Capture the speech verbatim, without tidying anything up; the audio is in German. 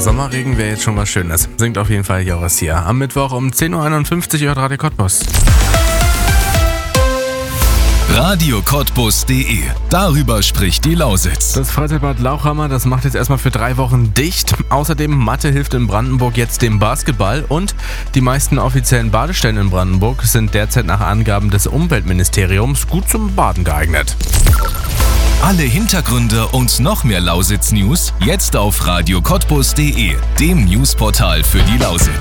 Sommerregen wäre jetzt schon was Schönes. Singt auf jeden Fall Joris hier. Am Mittwoch um zehn Uhr einundfünfzig hört Radio Cottbus. Radio Cottbus punkt de. Darüber spricht die Lausitz. Das Freizeitbad Lauchhammer, das macht jetzt erstmal für drei Wochen dicht. Außerdem Mathe hilft in Brandenburg jetzt dem Basketball und die meisten offiziellen Badestellen in Brandenburg sind derzeit nach Angaben des Umweltministeriums gut zum Baden geeignet. Alle Hintergründe und noch mehr Lausitz-News jetzt auf Radio Cottbus punkt de, dem Newsportal für die Lausitz.